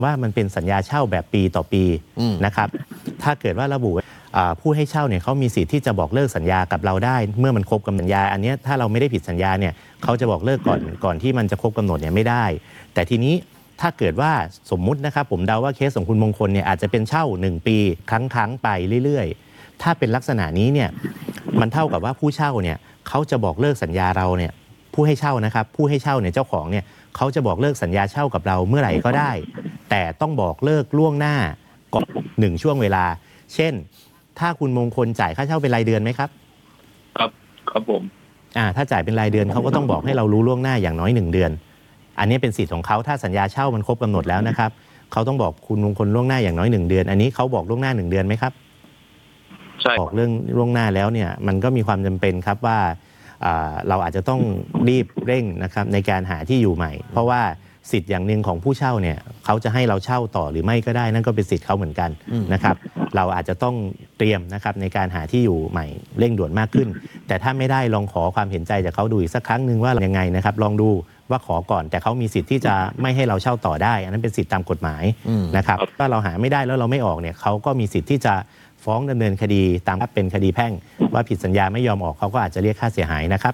ว่ามันเป็นสัญญาเช่าแบบปีต่อปีนะครับถ้าเกิดว่าระบุผู้ให้เช่าเนี่ยเขามีสิทธิ์ที่จะบอกเลิกสัญญากับเราได้เมื่อมันครบกำหนดสัญญาอันนี้ถ้าเราไม่ได้ผิดสัญญาเนี่ยเขาจะบอกเลิกก่อนที่มันจะครบกำหนดเนี่ยไม่ได้แต่ทีนี้ถ้าเกิดว่าสมมุตินะครับผมเดาว่าเคสของคุณมงคลเนี่ยอาจจะเป็นเช่า1ปีครั้งไปเรื่อยๆถ้าเป็นลักษณะนี้เนี่ยมันเท่ากับว่าผู้เช่าเนี่ยเขาจะบอกเลิกสัญญาเราเนี่ยผู้ให้เช่านะครับผู้ให้เช่าเนี่ยเจ้าของเนี่ยเขาจะบอกเลิกสัญญาเช่ากับเราเมื่อไหร่ก็ได้แต่ต้องบอกเลิกล่วงหน้าก่อน1ช่วงเวลาเช่นถ้าคุณมงคลจ่ายค่าเช่าเป็นรายเดือนไหมครับครับผมถ้าจ่ายเป็นรายเดือนเขาก็ต้องบอกให้เรารู้ล่วงหน้าอย่างน้อย1เดือนอันนี้เป็นสิทธิ์ของเขาถ้าสัญญาเช่ามันครบกำหนดแล้วนะครับเขาต้องบอกคุณมงคลล่วงหน้าอย่างน้อย1เดือนอันนี้เขาบอกล่วงหน้า1เดือนไหมครับใช่บอกเรื่องล่วงหน้าแล้วเนี่ยมันก็มีความจำเป็นครับว่าเราอาจจะต้องรีบเร่งนะครับในการหาที่อยู่ใหม่เพราะว่าสิทธิ์อย่างหนึ่งของผู้เช่าเนี่ยเขาจะให้เราเช่าต่อหรือไม่ก็ได้นั่นก็เป็นสิทธิ์เขาเหมือนกันนะครับเราอาจจะต้องเตรียมนะครับในการหาที่อยู่ใหม่เร่งด่วนมากขึ้นแต่ถ้าไม่ได้ลองขอความเห็นใจจากเขาดูอีกสักครั้งหนึ่งว่ายังไงนะครับลองดูว่าขอก่อนแต่เขามีสิทธิ์ที่จะไม่ให้เราเช่าต่อได้อันนั้นเป็นสิทธิ์ตามกฎหมายนะครับถ้าเราหาไม่ได้แล้วเราไม่ออกเนี่ยเขาก็มีสิทธิ์ที่จะฟ้องดำเนินคดีตามเป็นคดีแพ่งว่าผิดสัญญาไม่ยอมออกเขาก็อาจจะเรียกค่าเสียหายนะครับ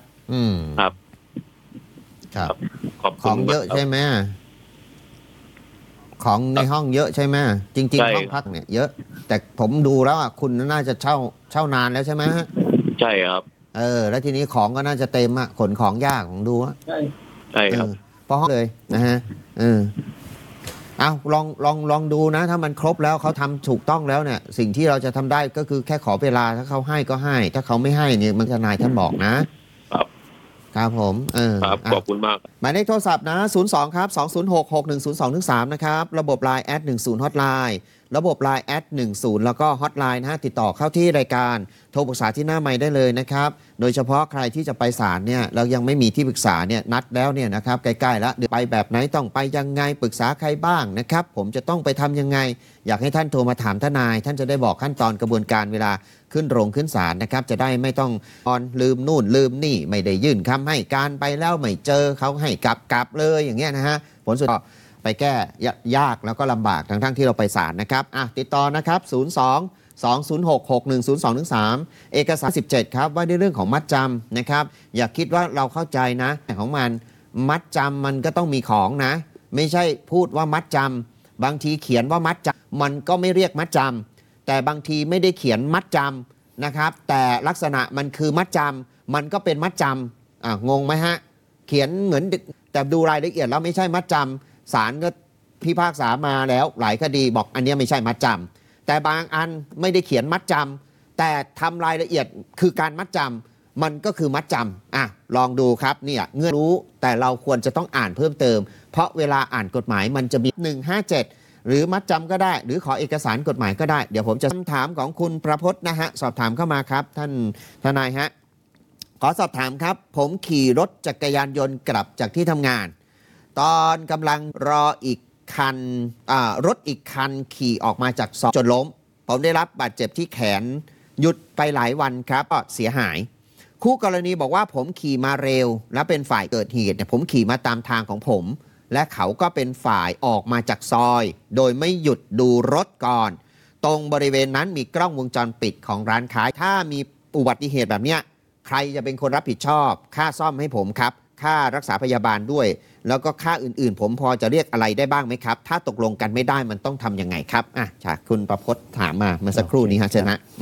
ครับของเยอะใช่ไหมของในห้องเยอะใช่ไหมจริงๆห้องพักเนี่ยเยอะแต่ผมดูแล้วคุณน่าจะเช่านานแล้วใช่ไหมใช่ครับแล้วทีนี้ของก็น่าจะเต็มขนของยากผมดูใช่ครับเพราะห้องเลยนะฮะเอาลองดูนะถ้ามันครบแล้วเขาทำถูกต้องแล้วเนี่ยสิ่งที่เราจะทำได้ก็คือแค่ขอเวลาถ้าเขาให้ก็ให้ถ้าเขาไม่ให้เนี่ยมันทนายท่านบอกนะครับผมครับขอบคุณมากหมายเลขโทรศัพท์นะ02ครับ206610213นะครับระบบ LINE @10 Hotline ระบบ LINE @10แล้วก็ฮอตไลน์นะฮะติดต่อเข้าที่รายการโทรปรึกษาที่หน้าไมค์ได้เลยนะครับโดยเฉพาะใครที่จะไปศาลเนี่ยเรายังไม่มีที่ปรึกษาเนี่ยนัดแล้วเนี่ยนะครับใกล้ๆแล้วเดี๋ยวไปแบบไหนต้องไปยังไงปรึกษาใครบ้างนะครับผมจะต้องไปทำยังไงอยากให้ท่านโทรมาถามทนายท่านจะได้บอกขั้นตอนกระบวนการเวลาขึ้นโรงขึ้นศาลนะครับจะได้ไม่ต้องลืมนู่นลืมนี่ไม่ได้ยื่นคำให้การไปแล้วไม่เจอเขาให้กลับเลยอย่างเงี้ยนะฮะผลสุดท้ายไปแก้ยากแล้วก็ลำบากทั้งที่เราไปศาลนะครับติดต่อนะครับ02-206-610213เอกสาร17ครับว่าด้วยเรื่องของมัดจำนะครับอย่าคิดว่าเราเข้าใจนะของมันมัดจำมันก็ต้องมีของนะไม่ใช่พูดว่ามัดจำบางทีเขียนว่ามัดจำมันก็ไม่เรียกมัดจำแต่บางทีไม่ได้เขียนมัดจำนะครับแต่ลักษณะมันคือมัดจำมันก็เป็นมัดจำงงไหมฮะเขียนเหมือนแต่ดูรายละเอียดแล้วไม่ใช่มัดจำศาลก็พิพากษามาแล้วหลายคดีบอกอันนี้ไม่ใช่มัดจำแต่บางอันไม่ได้เขียนมัดจำแต่ทำรายละเอียดคือการมัดจำมันก็คือมัดจำลองดูครับเนี่ยเงื่อนรู้แต่เราควรจะต้องอ่านเพิ่มเติมเพราะเวลาอ่านกฎหมายมันจะมี157หรือมัดจำก็ได้หรือขอเอกสารกฎหมายก็ได้เดี๋ยวผมจะคำถามของคุณประพจน์นะฮะสอบถามเข้ามาครับท่านทนายฮะขอสอบถามครับผมขี่รถจักรยานยนต์กลับจากที่ทำงานตอนกำลังรออีกคันรถอีกคันขี่ออกมาจากซอยจนล้มผมได้รับบาดเจ็บที่แขนหยุดไปหลายวันครับก็เสียหายคู่กรณีบอกว่าผมขี่มาเร็วและเป็นฝ่ายเกิดเหตุผมขี่มาตามทางของผมและเขาก็เป็นฝ่ายออกมาจากซอยโดยไม่หยุดดูรถก่อนตรงบริเวณนั้นมีกล้องวงจรปิดของร้านค้าถ้ามีอุบัติเหตุแบบเนี้ยใครจะเป็นคนรับผิดชอบค่าซ่อมให้ผมครับค่ารักษาพยาบาลด้วยแล้วก็ค่าอื่นๆผมพอจะเรียกอะไรได้บ้างไหมครับถ้าตกลงกันไม่ได้มันต้องทำยังไงครับจากคุณประพจน์ถามมาเมื่อสักครู่นี้ฮะเชิญฮะ